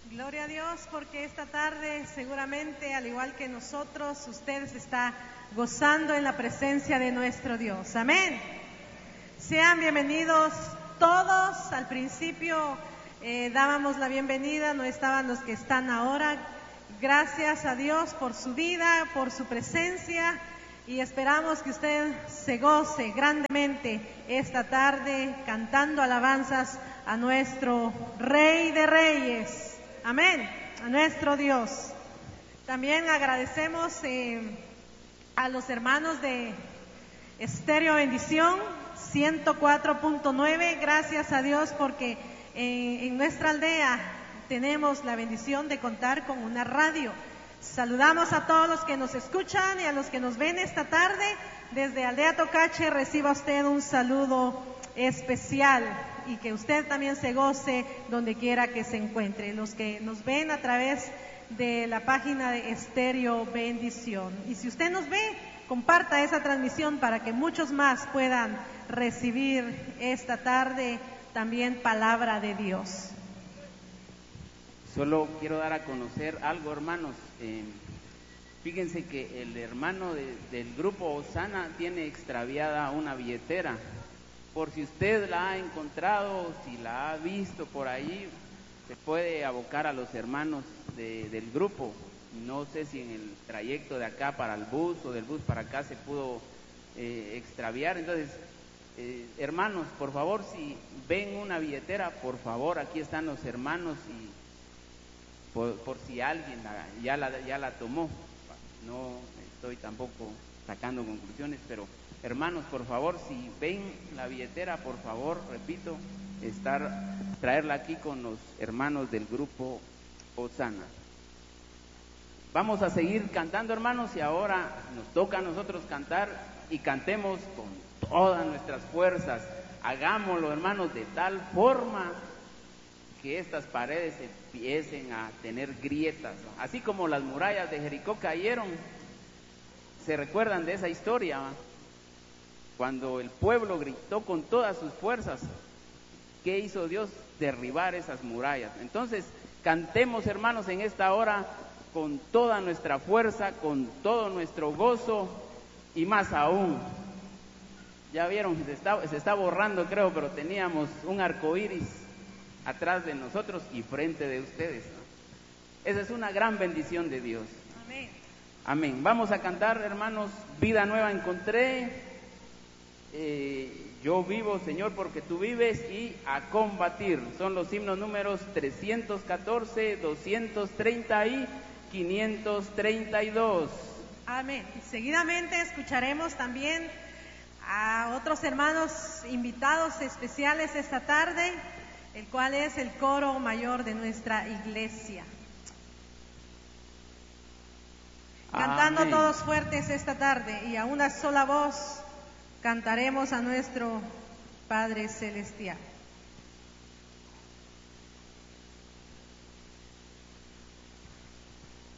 Gloria a Dios, porque esta tarde seguramente, al igual que nosotros, usted se está gozando en la presencia de nuestro Dios. Amén. Sean bienvenidos todos. Al principio dábamos la bienvenida, no estaban los que están ahora. Gracias a Dios por su vida, por su presencia, y esperamos que usted se goce grandemente esta tarde cantando alabanzas a nuestro Rey de Reyes. Amén, a nuestro Dios. También agradecemos a los hermanos de Estéreo Bendición 104.9. Gracias a Dios porque en nuestra aldea tenemos la bendición de contar con una radio. Saludamos a todos los que nos escuchan y a los que nos ven esta tarde. Desde Aldea Tocache reciba usted un saludo especial y que usted también se goce donde quiera que se encuentre. Los que nos ven a través de la página de Estéreo Bendición. Y si usted nos ve, comparta esa transmisión para que muchos más puedan recibir esta tarde también palabra de Dios. Solo quiero dar a conocer algo, hermanos. Fíjense que el hermano del grupo Osana tiene extraviada una billetera. Por si usted la ha encontrado, si la ha visto por ahí, se puede abocar a los hermanos del grupo. No sé si en el trayecto de acá para el bus o del bus para acá se pudo extraviar. Entonces, hermanos, por favor, si ven una billetera, por favor, aquí están los hermanos y por si alguien ya la tomó. No estoy tampoco sacando conclusiones, pero hermanos, por favor, si ven la billetera, por favor, repito, traerla aquí con los hermanos del grupo Osana. Vamos a seguir cantando, hermanos, y ahora nos toca a nosotros cantar, y cantemos con todas nuestras fuerzas. Hagámoslo, hermanos, de tal forma que estas paredes empiecen a tener grietas, ¿no? Así como las murallas de Jericó cayeron. ¿Se recuerdan de esa historia? Cuando el pueblo gritó con todas sus fuerzas, ¿qué hizo Dios? Derribar esas murallas. Entonces, cantemos, hermanos, en esta hora con toda nuestra fuerza, con todo nuestro gozo, y más aún. Ya vieron, se está borrando, creo, pero teníamos un arco iris atrás de nosotros y frente de ustedes, ¿no? Esa es una gran bendición de Dios. Amén. Amén. Vamos a cantar, hermanos, Vida Nueva encontré, Yo vivo, Señor, porque tú vives, y A combatir. Son los himnos números 314, 230 y 532. Amén. Y seguidamente escucharemos también a otros hermanos invitados especiales esta tarde, el cual es el coro mayor de nuestra iglesia. Cantando Amén. todos fuertes esta tarde y a una sola voz cantaremos a nuestro Padre Celestial.